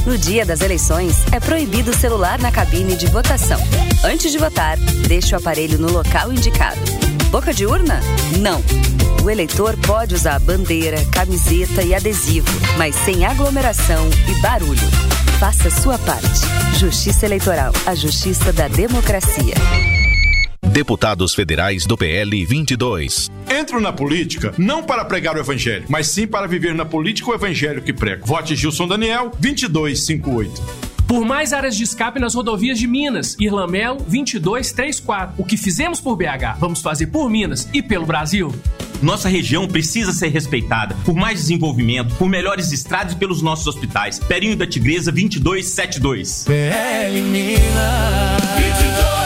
No dia das eleições, é proibido o celular na cabine de votação. Antes de votar, deixe o aparelho no local indicado. Boca de urna? Não. O eleitor pode usar bandeira, camiseta e adesivo, mas sem aglomeração e barulho. Faça a sua parte. Justiça Eleitoral, a justiça da democracia. Deputados federais do PL 22. Entro na política não para pregar o evangelho, mas sim para viver na política o evangelho que prego. Vote Gilson Daniel, 2258. Por mais áreas de escape nas rodovias de Minas. Irlamelo 2234. O que fizemos por BH, vamos fazer por Minas e pelo Brasil. Nossa região precisa ser respeitada por mais desenvolvimento, por melhores estradas e pelos nossos hospitais. Perinho da Tigresa 2272. PL Minas 22.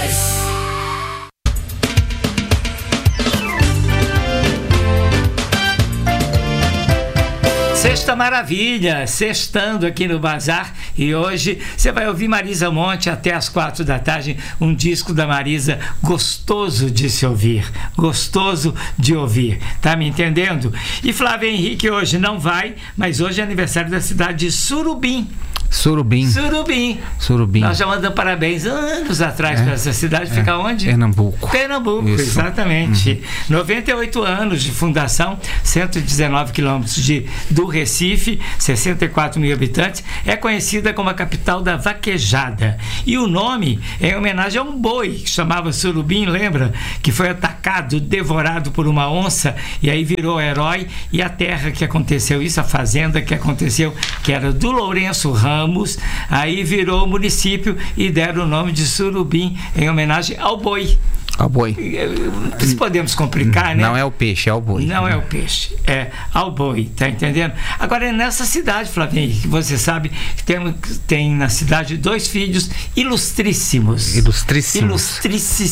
Sexta maravilha, sextando aqui no Bazar, e hoje você vai ouvir Marisa Monte até as 4 da tarde, um disco da Marisa gostoso de se ouvir, gostoso de ouvir, tá me entendendo? E Flávio Henrique hoje não vai, mas hoje é aniversário da cidade de Surubim. Surubim. Nós já mandamos parabéns anos atrás para essa cidade. Fica onde? Pernambuco, isso. Exatamente. 98 anos de fundação, 119 quilômetros do Recife, 64 mil habitantes. É conhecida como a capital da vaquejada. E o nome é em homenagem a um boi que chamava Surubim, lembra? Que foi atacado, devorado por uma onça e aí virou herói. E a terra que aconteceu isso, a fazenda que aconteceu, que era do Lourenço Ramos, aí virou município e deram o nome de Surubim em homenagem ao boi. Ao boi. Podemos complicar, né? Não é o peixe, é o boi. Não é o peixe, é ao boi, tá entendendo? Agora é nessa cidade, Flavinho, que você sabe que tem na cidade 2 filhos ilustríssimos. Ilustríssimos.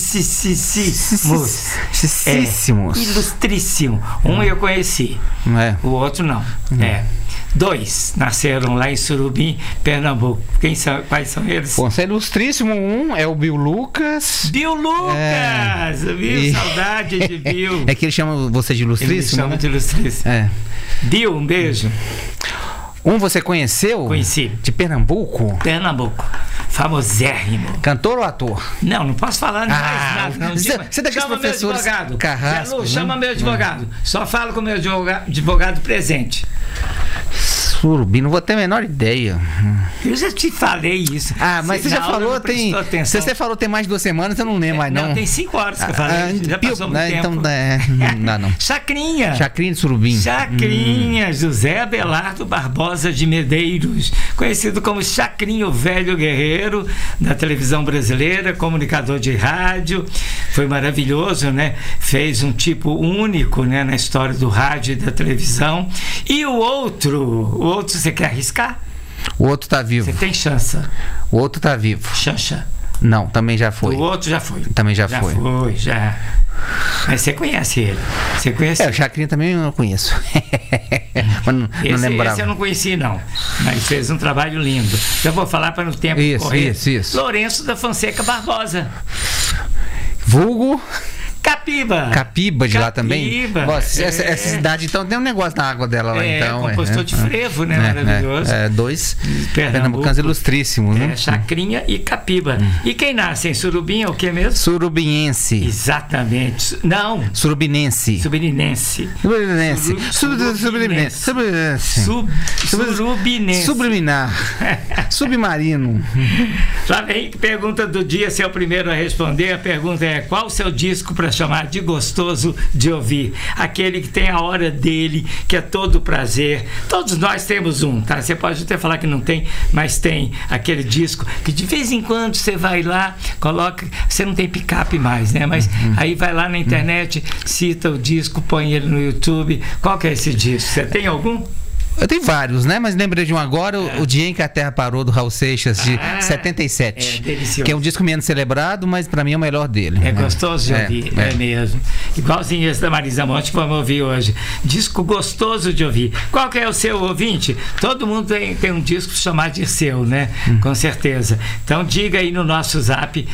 Ilustríssimo. Um eu conheci, o outro não. 2 nasceram lá em Surubim, Pernambuco. Quais são eles? Bom, é ilustríssimo. Um é o Bill Lucas. Viu? Saudade de Bill. É que ele chama você de ilustríssimo? Ele chama de ilustríssimo. Bill, um beijo. Um você conheceu? Conheci. De Pernambuco? Pernambuco. Famosérrimo. Cantor ou ator? Não posso falar mais nada. Você daqueles professores Carrasco, chama meu advogado. Só falo com meu advogado presente. Surubim, não vou ter a menor ideia. Eu já te falei isso. Mas você já falou, se você falou tem mais de 2 semanas, eu não lembro mais, não. Tem 5 horas que eu falei. Já passou muito tempo. Então, não dá, não. Chacrinha de Surubim. Chacrinha, José Abelardo Barbosa de Medeiros, conhecido como Chacrinha, o velho guerreiro da televisão brasileira, comunicador de rádio. Foi maravilhoso, né? Fez um tipo único, né, na história do rádio e da televisão. E o outro você quer arriscar? O outro tá vivo. Você tem chance. O outro tá vivo. Xanxa. Não, também já foi. O outro já foi. Também já foi. Mas você conhece ele. Você conhece? O Chacrinha também eu não conheço. Mas não lembrava. Esse eu não conheci, não. Mas fez um trabalho lindo. Já vou falar para no tempo correr. Isso. Lourenço da Fonseca Barbosa. Vulgo... Capiba de lá também. Essa cidade, então, tem um negócio na água dela lá, então. Compositor de frevo, né? Maravilhoso. 2 pernambucanos ilustríssimos, né? Chacrinha e Capiba. E quem nasce em Surubim é o que mesmo? Surubiense. Exatamente. Não. Surubinense. Subliminar. Submarino. Lá vem pergunta do dia, se é o primeiro a responder. A pergunta é: qual o seu disco para chamar de gostoso de ouvir? Aquele que tem a hora dele, que é todo prazer. Todos nós temos um, tá? Você pode até falar que não tem, mas tem aquele disco que de vez em quando você vai lá, coloca, você não tem picape mais, né? Mas aí vai lá na internet, cita o disco, põe ele no YouTube. Qual que é esse disco? Você tem algum? Eu tenho vários, né? Mas lembrei de um agora, o Dia em que a Terra Parou, do Raul Seixas, de 77. Delicioso. Que é um disco menos celebrado, mas pra mim é o melhor dele. É gostoso de ouvir, é mesmo. Igualzinho esse da Marisa Monte que vamos ouvir hoje. Disco gostoso de ouvir. Qual que é o seu ouvinte? Todo mundo tem um disco chamado de seu, né? Com certeza. Então diga aí no nosso zap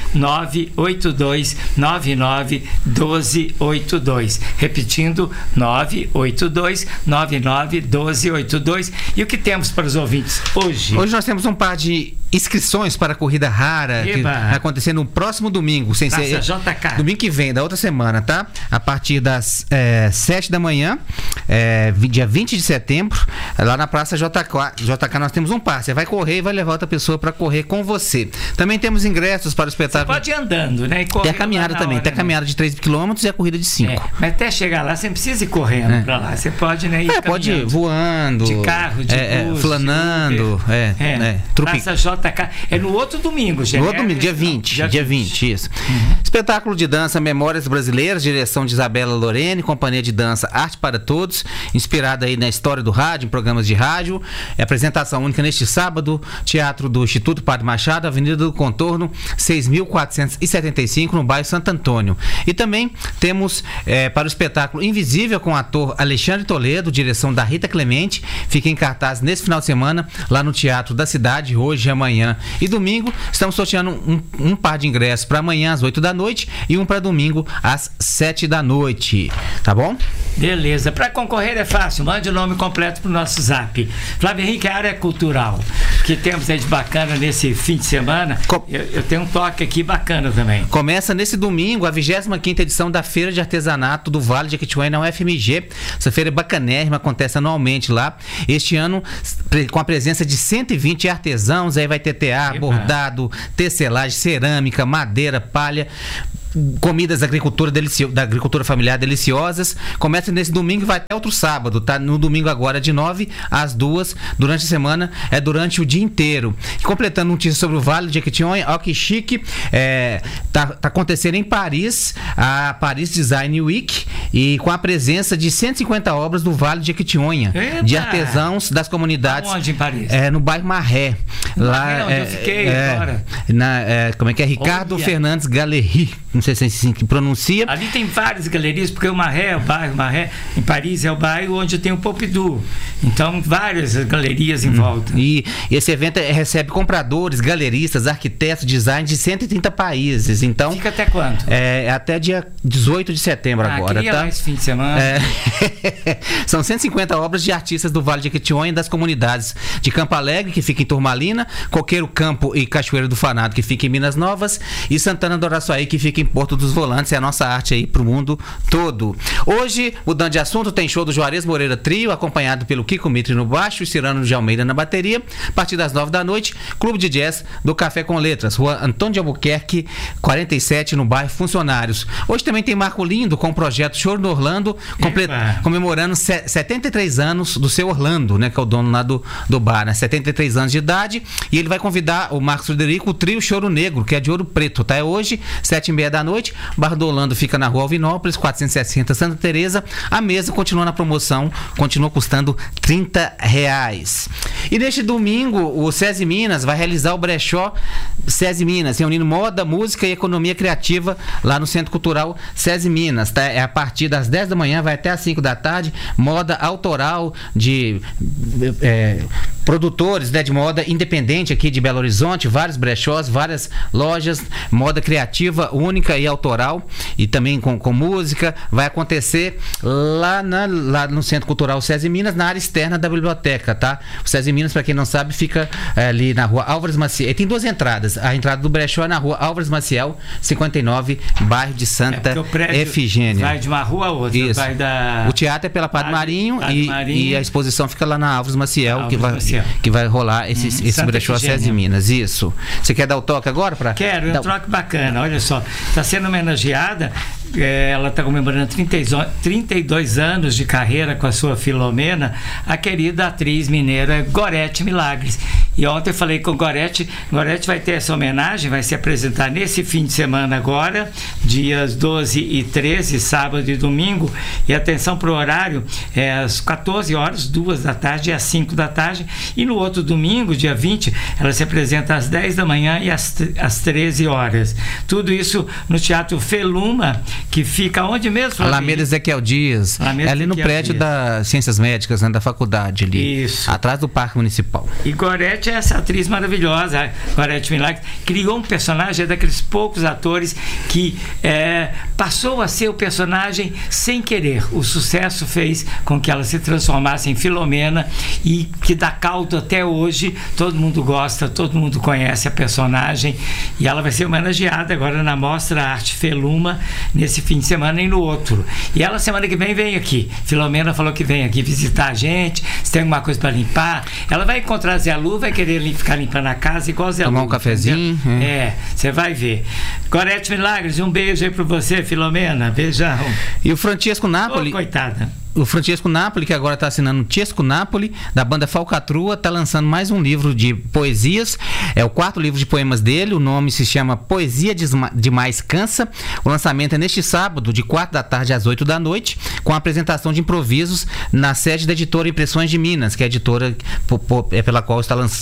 982991282. Repetindo, 982991282. 3282. E o que temos para os ouvintes hoje? Hoje nós temos um par de inscrições para a corrida rara, que vai acontecer no próximo domingo, sem ser JK. Domingo que vem, da outra semana, tá? A partir das 7 da manhã, dia 20 de setembro, lá na Praça JK nós temos um par. Você vai correr e vai levar outra pessoa para correr com você. Também temos ingressos para o espetáculo. Você pode ir andando, né? E tem a caminhada também, tem a caminhada de 3 km e a corrida de 5. Mas até chegar lá, você não precisa ir correndo para lá. Você pode, né, ir pode ir voando, de carro, de bus, flanando, Praça JK. É no outro domingo, gente. No outro domingo, dia 20, isso. Espetáculo de dança Memórias Brasileiras, direção de Isabela Lorene, companhia de dança Arte para Todos, inspirada aí na história do rádio, em programas de rádio. Apresentação única neste sábado, Teatro do Instituto Padre Machado, Avenida do Contorno, 6.475, no bairro Santo Antônio. E também temos para o espetáculo Invisível, com o ator Alexandre Toledo, direção da Rita Clemente, fica em cartaz nesse final de semana, lá no Teatro da Cidade, hoje, amanhã e domingo. Estamos sorteando um par de ingressos para amanhã às 8 da noite e um para domingo às 7 da noite. Tá bom? Beleza. Para concorrer é fácil. Mande o nome completo pro nosso zap. Flávio Henrique, a área cultural que temos aí de bacana nesse fim de semana. Eu tenho um toque aqui bacana também. Começa nesse domingo a 25ª edição da Feira de Artesanato do Vale de Jequitinhonha na UFMG. Essa feira é bacanérrima, acontece anualmente lá. Este ano, com a presença de 120 artesãos, aí vai ter tear, bordado, tecelagem, cerâmica, madeira, palha, comidas da agricultura familiar deliciosas. Começa nesse domingo e vai até outro sábado, tá? No domingo agora de 9 às 2, durante a semana durante o dia inteiro. Completando notícias sobre o Vale de Jequitinhonha, ó que chique, tá acontecendo em Paris, a Paris Design Week, e com a presença de 150 obras do Vale de Jequitinhonha, de artesãos das comunidades. Onde em Paris? No bairro Marré. Lá, onde eu fiquei agora. Como é que é? Ricardo Fernandes Galerie. Não sei se é assim que pronuncia. Ali tem várias galerias, porque o Marré, o bairro Marré, em Paris, é o bairro onde tem o Pompidou. Então, várias galerias em volta. E esse evento recebe compradores, galeristas, arquitetos, design de 130 países. Então, fica até quando? Até dia 18 de setembro agora. Queria lá esse fim de semana. São 150 obras de artistas do Vale de Jequitinhonha e das comunidades de Campo Alegre, que fica em Turmalina, Coqueiro Campo e Cachoeira do Fanado, que fica em Minas Novas, e Santana do Araçuaí, que fica em Porto dos Volantes. É a nossa arte aí pro mundo todo. Hoje, mudando de assunto, tem show do Juarez Moreira Trio, acompanhado pelo Kiko Mitre no baixo e Cirano de Almeida na bateria. A partir das 9 da noite, Clube de Jazz do Café com Letras, Rua Antônio de Albuquerque, 47, no bairro Funcionários. Hoje também tem Marco Lindo com o projeto Choro no Orlando, comemorando 73 anos do seu Orlando, né, que é o dono lá do bar, né, 73 anos de idade, e ele vai convidar o Marcos Frederico, o trio Choro Negro, que é de Ouro Preto, tá? É hoje, 7h30 da noite. Bar do Orlando fica na Rua Alvinópolis, 460, Santa Teresa. A mesa continua na promoção, continua custando R$30. E neste domingo, o SESI Minas vai realizar o brechó SESI Minas, reunindo moda, música e economia criativa lá no Centro Cultural SESI Minas, tá? É a partir das 10 da manhã, vai até às 5 da tarde, moda autoral de produtores, né, de moda independente aqui de Belo Horizonte, vários brechós, várias lojas, moda criativa, única e autoral, e também com música. Vai acontecer lá no Centro Cultural SESI Minas, na área externa da biblioteca, tá? O SESI Minas, para quem não sabe, fica ali na Rua Álvares Maciel. E tem duas entradas. A entrada do brechó é na Rua Álvares Maciel, 59, bairro de Santa Efigênia. Vai de uma rua a outra. Isso. Vai O teatro é pela Padre Marinho, e a exposição fica lá na Álvares Maciel, que vai rolar esse brechó SESI Minas. Isso. Você quer dar o toque agora? Quero, um toque bacana. Olha só, está sendo homenageada, ela está comemorando 32 anos de carreira com a sua Filomena, a querida atriz mineira Gorete Milagres. E ontem eu falei com Gorete vai ter essa homenagem, vai se apresentar nesse fim de semana agora, dias 12 e 13, sábado e domingo, e atenção para o horário, às 14 horas, 2 da tarde e às 5 da tarde, e no outro domingo, dia 20, ela se apresenta às 10 da manhã e às 13 horas. Tudo isso no Teatro Feluma, que fica onde mesmo? Alameda Ezequiel Dias. É ali no prédio das Ciências Médicas, né, da faculdade ali. Isso. Atrás do Parque Municipal. E Gorete Gorete é essa atriz maravilhosa, a Gorete Milagres, criou um personagem, daqueles poucos atores que passou a ser o personagem sem querer. O sucesso fez com que ela se transformasse em Filomena e que dá caldo até hoje. Todo mundo gosta, todo mundo conhece a personagem e ela vai ser homenageada agora na Mostra Arte Feluma nesse fim de semana e no outro. E ela semana que vem aqui. Filomena falou que vem aqui visitar a gente, se tem alguma coisa para limpar. Ela vai encontrar Zé Lu, vai querer ficar limpando a casa igual Zé Lu. Tomar um cafezinho. Você vai ver. Gorete Milagres, um beijo aí para você, Filomena. Beijão. E o Francesco Napoli. Coitada. O Francesco Napoli, que agora está assinando Chesco Napoli, da banda Falcatrua, está lançando mais um livro de poesias. É o 4º livro de poemas dele. O nome se chama Poesia Demais Cansa. O lançamento é neste sábado, de 4h às 8h, com a apresentação de improvisos na sede da editora Impressões de Minas, que é a editora pela qual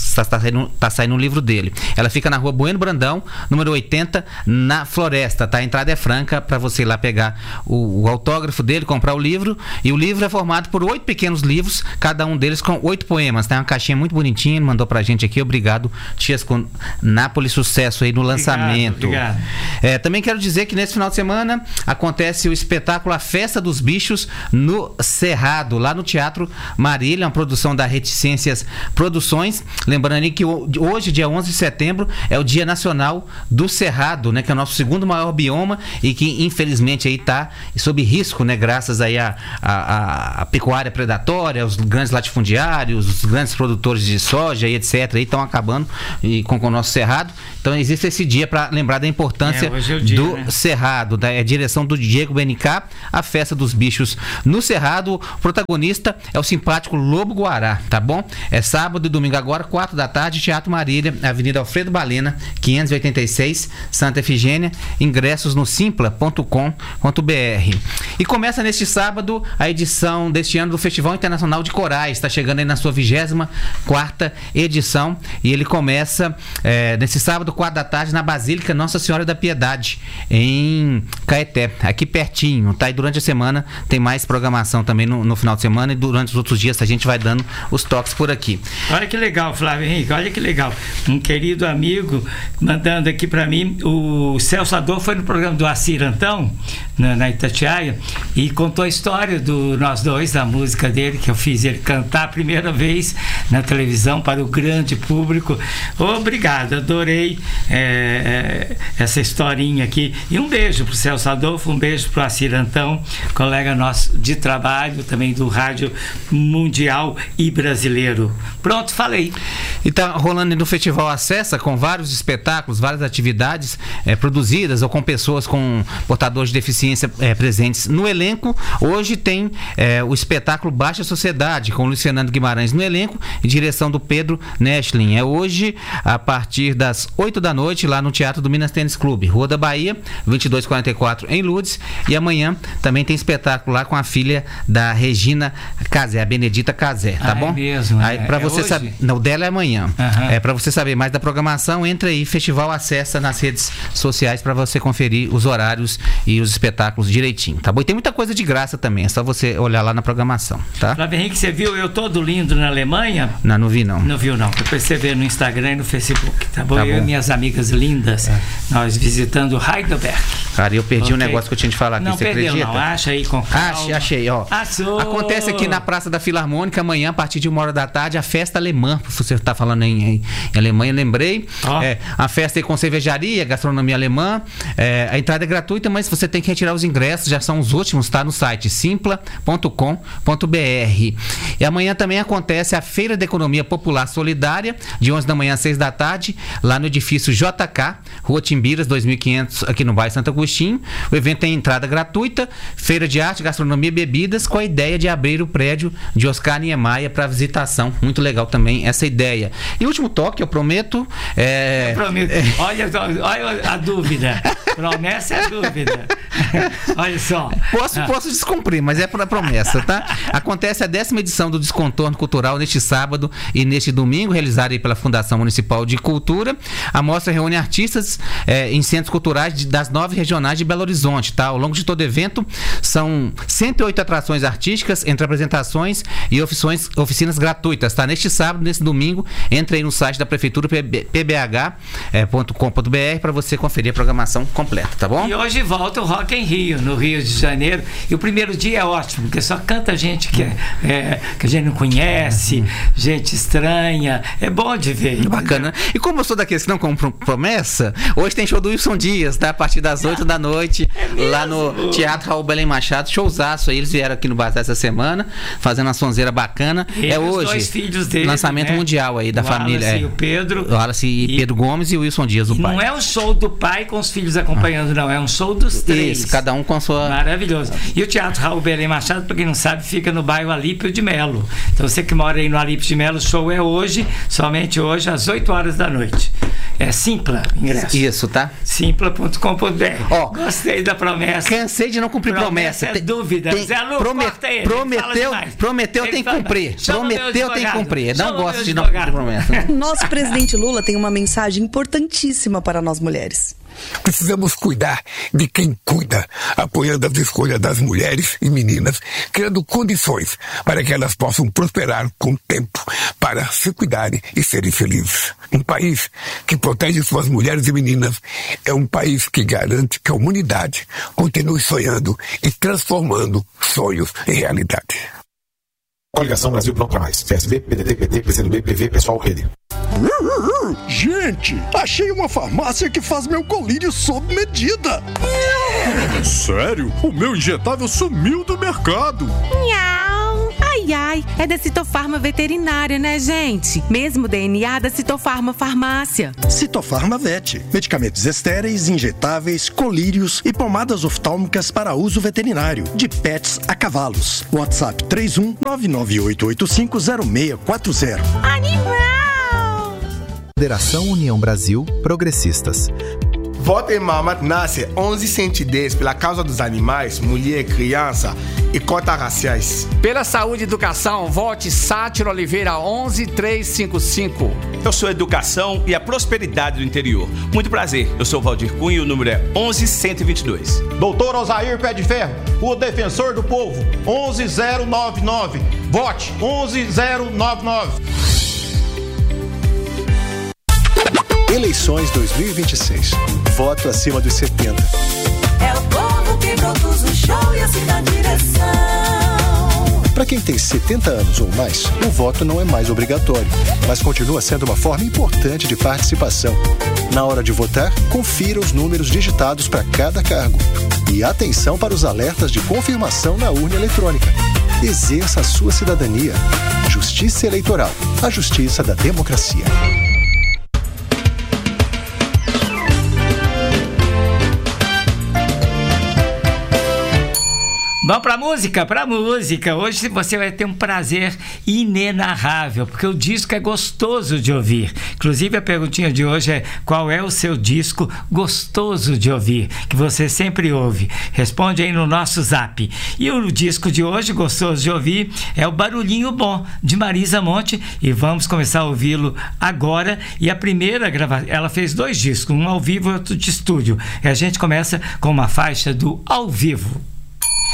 está saindo o livro dele. Ela fica na rua Bueno Brandão, número 80, na Floresta. Tá? A entrada é franca para você ir lá pegar o autógrafo dele, comprar o livro. E o livro é formado por 8 pequenos livros, cada um deles com 8 poemas. Tem uma caixinha muito bonitinha, ele mandou pra gente aqui. Obrigado, Chesco Napoli, sucesso aí no lançamento. Obrigado. Também quero dizer que nesse final de semana acontece o espetáculo A Festa dos Bichos no Cerrado, lá no Teatro Marília, uma produção da Reticências Produções. Lembrando aí que hoje, dia 11 de setembro, é o Dia Nacional do Cerrado, né, que é o nosso segundo maior bioma e que infelizmente aí tá sob risco, né, graças aí a pecuária predatória, os grandes latifundiários, os grandes produtores de soja e etc. estão acabando com o nosso cerrado. Então existe esse dia para lembrar da importância do cerrado, da direção do Diego BNK, a Festa dos Bichos no Cerrado. O protagonista é o simpático Lobo Guará, tá bom? É sábado e domingo agora, 4h, Teatro Marília, Avenida Alfredo Balena, 586, Santa Efigênia. Ingressos no simpla.com.br. E começa neste sábado a edição deste ano do Festival Internacional de Corais. Está chegando aí na sua 24ª edição e ele começa nesse sábado, 4h, na Basílica Nossa Senhora da Piedade, em Caeté, aqui pertinho, tá? E durante a semana tem mais programação também no final de semana, e durante os outros dias a gente vai dando os toques por aqui. Olha que legal, Flávio Henrique, olha que legal. Um querido amigo mandando aqui para mim, o Celso Adolfo foi no programa do Assir Antão, na Itatiaia, e contou a história do Nós Dois, da música dele, que eu fiz ele cantar a primeira vez na televisão para o grande público. Obrigado, adorei essa historinha aqui. E um beijo pro Celso Adolfo, um beijo pro Assir Antão, colega nosso de trabalho, também do Rádio Mundial e Brasileiro. Pronto, falei. E tá rolando no Festival Acessa, com vários espetáculos, várias atividades produzidas ou com pessoas com portadores de deficiência presentes no elenco. Hoje tem o espetáculo Baixa Sociedade, com o Luciano Guimarães no elenco e direção do Pedro Neschlin. É hoje, a partir das 8h, lá no Teatro do Minas Tênis Clube, Rua da Bahia, 2244, em Lourdes. E amanhã também tem espetáculo lá com a filha da Regina Casé, a Benedita Casé, tá bom? É mesmo. Aí, pra você saber, não, dela é amanhã. Para você saber mais da programação, entra aí, Festival Acessa nas redes sociais para você conferir os horários e os espetáculos direitinho, tá bom? E tem muita coisa de graça também, é só você olhar lá na programação, tá? Flávio Henrique, você viu Eu Todo Lindo na Alemanha? Não vi não. Não viu não, depois você vê no Instagram e no Facebook, tá bom? Eu e minhas amigas lindas, nós visitando Heidelberg. Cara, eu perdi um negócio que eu tinha de falar aqui, não, você perdeu, acredita? Não, acha aí com calma. Achei, ó. Achou. Acontece aqui na Praça da Filarmônica, amanhã, a partir de 1h a festa alemã. Você está falando em Alemanha, lembrei. A festa aí com cervejaria, gastronomia alemã. A entrada é gratuita, mas você tem que retirar os ingressos, já são os últimos, tá? No site simpla.com.br. E amanhã também acontece a Feira da Economia Popular Solidária, de 11h às 6h, lá no edifício JK, Rua Timbiras, 2500, aqui no bairro Santo Agostinho. O evento tem entrada gratuita, feira de arte, gastronomia e bebidas, com a ideia de abrir o prédio de Oscar Niemeyer para visitação. Muito legal também essa ideia. E o último toque, eu prometo. Eu prometo. Olha a dúvida. Promessa é dúvida. Olha só. Posso descumprir, mas da promessa, tá? Acontece a 10ª edição do Descontorno Cultural neste sábado e neste domingo, realizada aí pela Fundação Municipal de Cultura. A mostra reúne artistas em centros culturais das 9 regionais de Belo Horizonte, tá? Ao longo de todo o evento, são 108 atrações artísticas, entre apresentações e oficinas gratuitas, tá? Neste sábado, nesse domingo, entre aí no site da Prefeitura, pbh.com.br, para você conferir a programação completa, tá bom? E hoje volta o Rock em Rio, no Rio de Janeiro, e o primeiro dia é ótimo, porque só canta gente que a gente não conhece, gente estranha, é bom de ver. Bacana. E como eu sou daqueles que não compram promessa, hoje tem show do Wilson Dias, tá? A partir das 8 da noite, lá no Teatro Raul Belém Machado, showzaço aí, eles vieram aqui no Bazar essa semana, fazendo uma sonzeira bacana. E hoje, os 2 filhos dele, lançamento mundial aí da família. E o Pedro. O Wallace e Pedro Gomes e o Wilson Dias, o pai. Não é um show do pai com os filhos acompanhando, não, é um show dos 3. Isso, cada um com a sua... Maravilhoso. E o Teatro Raul Belém Machado, para quem não sabe, fica no bairro Alípio de Melo. Então você que mora aí no Alípio de Melo, o show é hoje, somente hoje, às 8 horas da noite. É Simpla, ingresso. Isso, tá? Simpla.com.br. Ó, gostei da promessa. Cansei de não cumprir promessa. É dúvida. Zé Lu, prometeu, tem que cumprir. Prometeu, tem que cumprir. Não gosto de não cumprir promessa. Nosso presidente Lula tem uma mensagem importantíssima para nós mulheres. Precisamos cuidar de quem cuida, apoiando as escolhas das mulheres e meninas, criando condições para que elas possam prosperar com o tempo, para se cuidarem e serem felizes. Um país que protege suas mulheres e meninas é um país que garante que a humanidade continue sonhando e transformando sonhos em realidade. Coligação Brasil Pronto Pra Mais. PSB, PDT, PT, PCdoB, PV, Pessoal, Rede. Gente, achei uma farmácia que faz meu colírio sob medida. Sério? O meu injetável sumiu do mercado. Nhau. Ai, é da Citofarma Veterinária, né, gente? Mesmo DNA da Citofarma Farmácia. Citofarma Vet. Medicamentos estéreis, injetáveis, colírios e pomadas oftálmicas para uso veterinário. De pets a cavalos. WhatsApp 31-998850640. Animal! Federação União Brasil Progressistas. Vote em Mama nasce 1110 pela causa dos animais, mulher, criança e cotas raciais. Pela saúde e educação, vote Sátiro Oliveira 11355. Eu sou a educação e a prosperidade do interior. Muito prazer, eu sou o Valdir Cunha e o número é 11122. Doutor Osair Pé de Ferro, o defensor do povo, 11099. Vote 11099. Eleições 2026. Voto acima dos 70. É o povo que produz o show e assim dá direção. Para quem tem 70 anos ou mais, o voto não é mais obrigatório, mas continua sendo uma forma importante de participação. Na hora de votar, confira os números digitados para cada cargo. E atenção para os alertas de confirmação na urna eletrônica. Exerça a sua cidadania. Justiça Eleitoral. A justiça da democracia. Vamos pra música. Hoje você vai ter um prazer inenarrável, porque o disco é gostoso de ouvir. Inclusive a perguntinha de hoje é: qual é o seu disco gostoso de ouvir, que você sempre ouve? Responde aí no nosso zap. E o disco de hoje, gostoso de ouvir, é o Barulhinho Bom, de Marisa Monte, e vamos começar a ouvi-lo agora. E a primeira gravação, ela fez 2 discos, um ao vivo e outro de estúdio. E a gente começa com uma faixa do Ao Vivo.